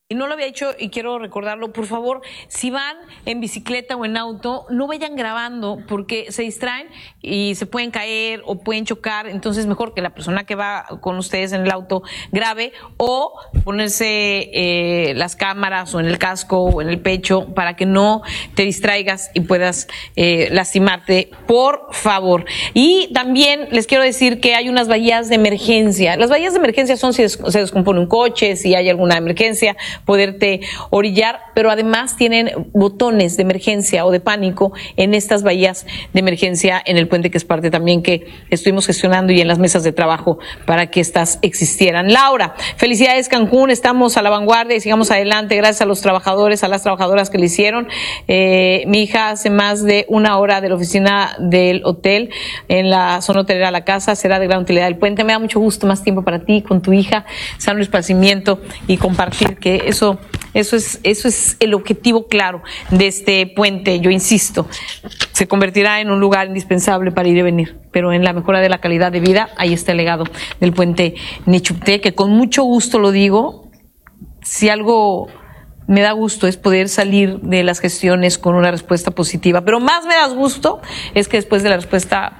Y no lo había hecho y quiero recordarlo, por favor, si van en bicicleta o en auto, no vayan grabando porque se distraen y se pueden caer o pueden chocar, entonces mejor que la persona que va con ustedes en el auto grabe o ponerse las cámaras o en el casco o en el pecho para que no te distraigas y puedas lastimarte, por favor. Y también les quiero decir que hay unas bahías de emergencia. Las bahías de emergencia son si se descompone un coche, si hay alguna emergencia, poderte orillar, pero además tienen botones de emergencia o de pánico en estas bahías de emergencia en el puente, que es parte también que estuvimos gestionando, y en las mesas de trabajo para que estas existieran. Laura, felicidades Cancún, estamos a la vanguardia y sigamos adelante gracias a los trabajadores, a las trabajadoras que lo hicieron. Mi hija hace más de una hora de la oficina del hotel en la zona hotelera La Casa, será de gran utilidad el puente. Me da mucho gusto, más tiempo para ti, con tu hija, sano esparcimiento y compartir, que eso es el objetivo claro de este puente. Yo insisto, se convertirá en un lugar indispensable para ir y venir, pero en la mejora de la calidad de vida, ahí está el legado del puente Nichupté, que con mucho gusto lo digo. Si algo me da gusto es poder salir de las gestiones con una respuesta positiva, pero más me da gusto es que después de la respuesta